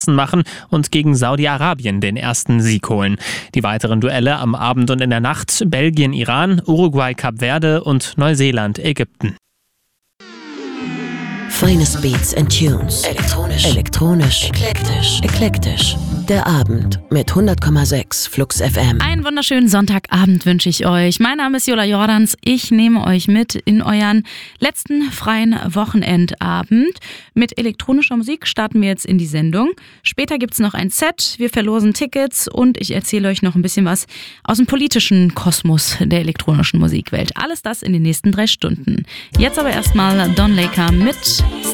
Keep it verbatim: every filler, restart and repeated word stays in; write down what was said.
machen und gegen Saudi-Arabien den ersten Sieg holen. Die weiteren Duelle am Abend und in der Nacht: Belgien, Iran, Uruguay, Kap Verde und Neuseeland, Ägypten. Finest Beats and Tunes. Elektronisch. Elektronisch. Eklektisch. Eklektisch. Der Abend mit hundert Komma sechs Flux F M. Einen wunderschönen Sonntagabend wünsche ich euch. Mein Name ist Jola Jordans. Ich nehme euch mit in euren letzten freien Wochenendabend. Mit elektronischer Musik starten wir jetzt in die Sendung. Später gibt es noch ein Set, wir verlosen Tickets und ich erzähle euch noch ein bisschen was aus dem politischen Kosmos der elektronischen Musikwelt. Alles das in den nächsten drei Stunden. Jetzt aber erstmal Don Laker mit